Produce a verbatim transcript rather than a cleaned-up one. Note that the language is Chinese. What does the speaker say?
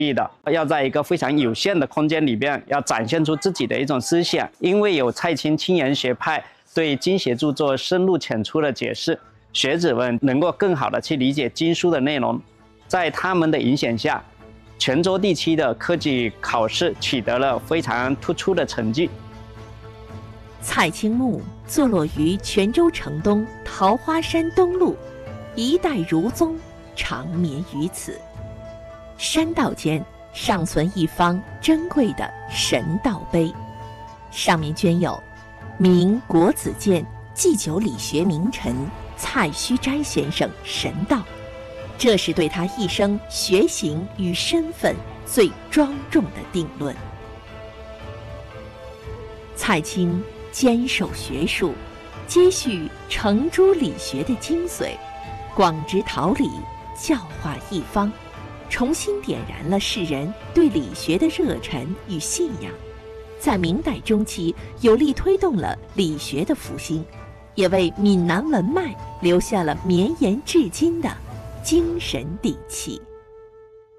义的，要在一个非常有限的空间里边，要展现出自己的一种思想。因为有蔡青青研学派对经学著作深入浅出的解释，学子们能够更好的去理解经书的内容。在他们的影响下，泉州地区的科举考试取得了非常突出的成绩。 蔡青墓坐落于泉州城东桃花山东麓，一代儒宗长眠于此。山道间尚存一方珍贵的神道碑，上面镌有“明国子监祭酒理学名臣蔡虚斋先生神道”，这是对他一生学行与身份最庄重的定论。蔡青坚守学术，接续程朱理学的精髓，广植桃李，教化一方，重新点燃了世人对理学的热忱与信仰。在明代中期，有力推动了理学的复兴，也为闽南文脉留下了绵延至今的精神底气。